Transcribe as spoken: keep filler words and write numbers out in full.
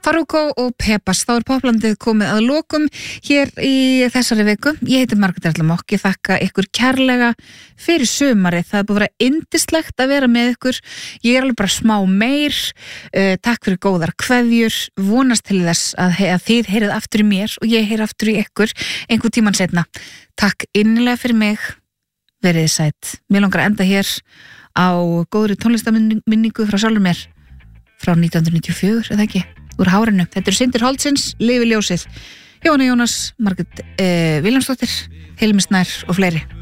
Farruko og Pepas, þá er poplandið komið að lokum hér í þessari viku. Ég heiti Margrét Erla Mokk, ég þakka ykkur kærlega fyrir sumarið. Það er búið að vera yndislegt að vera með ykkur. Ég er alveg bara smá meir. Uh, takk fyrir góðar kveðjur. Vonast til þess að, að þið heyrið aftur í mér og ég heyri aftur í ykkur einhvern tímann seinna. Takk innilega fyrir mig. Verið sætt. Mér langar að enda hér á góðri tónlistarminningu frá sjálfur mér frá nítján hundruð níutíu og fjögur, eða ekki? Úr hárinu. Þetta eru Syndir Holtsins, Lifi ljósið. Jóhanna Jónas, Margrét eh, Viljámsdóttir, Hilmi Snær og fleiri.